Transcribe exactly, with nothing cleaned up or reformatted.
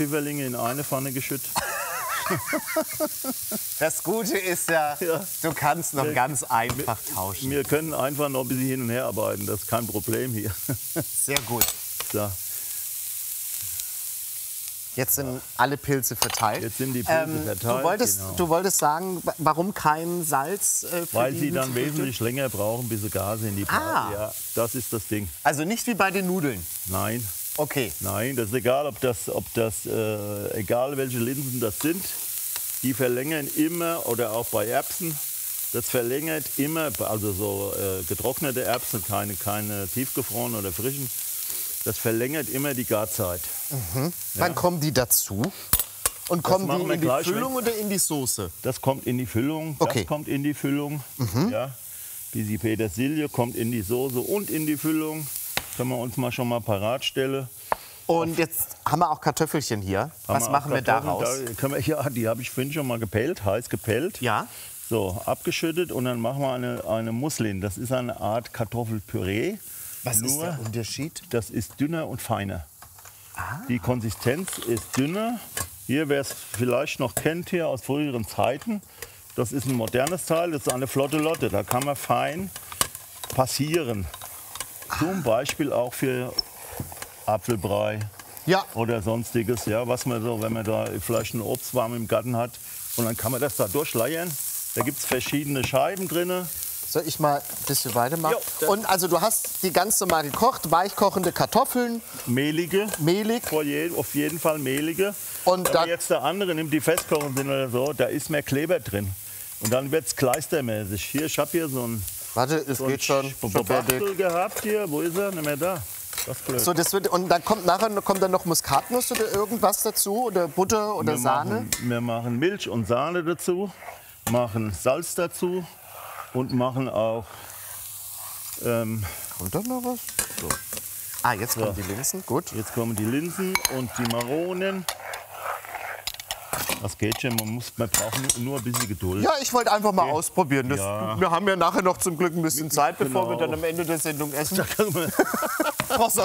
Pfifferlinge in eine Pfanne geschüttet. Das Gute ist ja, Ja. du kannst noch Wir- ganz einfach tauschen. Wir können einfach noch ein bisschen hin und her arbeiten, das ist kein Problem hier. Sehr gut. So, Jetzt sind alle Pilze verteilt. jetzt sind die Pilze verteilt. Du wolltest, genau. du wolltest sagen, wa- warum kein Salz äh, für Weil die sie dann Hülsenfrüchte? wesentlich länger brauchen, bis sie gar sind. Die Ah. Ja, das ist das Ding. Also nicht wie bei den Nudeln. Nein, Okay. nein, das ist egal, ob das, ob das äh, egal welche Linsen das sind. Die verlängern immer, oder auch bei Erbsen, das verlängert immer, also so äh, getrocknete Erbsen, keine, keine tiefgefrorenen oder frischen, das verlängert immer die Garzeit. Wann kommen die dazu? Und kommen machen die wir in die gleich, Füllung wenn- oder in die Soße? Das kommt in die Füllung, das Okay. kommt in die Füllung. Ja. Die Petersilie kommt in die Soße und in die Füllung. Können wir uns mal schon mal parat stellen. Und jetzt haben wir auch Kartoffelchen hier. Haben Was auch machen wir Kartoffeln, daraus? Da können wir, ja, die habe ich vorhin schon mal gepellt, heiß gepellt. Ja. So, abgeschüttet und dann machen wir eine, eine Muslin. Das ist eine Art Kartoffelpüree. Was ist Nur, der Unterschied? das ist dünner und feiner. Die Konsistenz ist dünner. Hier, wer es vielleicht noch kennt hier aus früheren Zeiten, das ist ein modernes Teil, das ist eine flotte Lotte. Da kann man fein passieren. Zum Beispiel auch für Apfelbrei Ja. oder sonstiges, ja, was man so, wenn man da vielleicht einen Obstbaum im Garten hat. Und dann kann man das da durchleiern. Da gibt es verschiedene Scheiben drin. Soll ich mal ein bisschen weitermachen? Jo, das- Und also du hast die ganz normal gekocht, weichkochende Kartoffeln, Mehlige, mehlig. vor je, auf jeden Fall mehlige. Und Wenn da- man jetzt der andere nimmt, die festkochen sind oder so, da ist mehr Kleber drin. Und dann wird es kleistermäßig. Hier, ich habe hier so ein, Warte, es so geht schon. ein schon Bachtel fertig. gehabt hier. Wo ist er? Nicht mehr da. Das ist blöd. So, das wird, und dann kommt nachher kommt dann noch Muskatnuss oder irgendwas dazu oder Butter oder wir Sahne. Machen, wir machen Milch und Sahne dazu, machen Salz dazu und machen auch ähm, Kommt da noch was? So. Ah, jetzt kommen die Linsen. Gut. jetzt kommen die Linsen und die Maronen. Das geht schon, man, muss, man braucht nur- nur ein bisschen Geduld. Ja, ich wollte einfach mal ausprobieren. Das, Ja. Wir haben ja nachher noch zum Glück ein bisschen Zeit, bevor wir Genau. dann am Ende der Sendung essen. Da kann man- Prost.